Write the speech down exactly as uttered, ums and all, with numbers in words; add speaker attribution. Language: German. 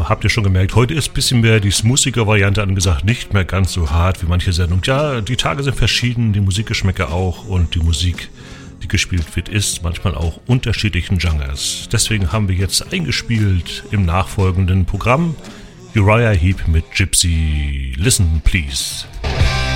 Speaker 1: Ja, habt ihr schon gemerkt, heute ist ein bisschen mehr die smoothige Variante angesagt, nicht mehr ganz so hart wie manche Sendung. Ja, die Tage sind verschieden, die Musikgeschmäcker auch und die Musik, die gespielt wird, ist manchmal auch unterschiedlichen Genres. Deswegen haben wir jetzt eingespielt im nachfolgenden Programm Uriah Heep mit Gypsy. Listen, please.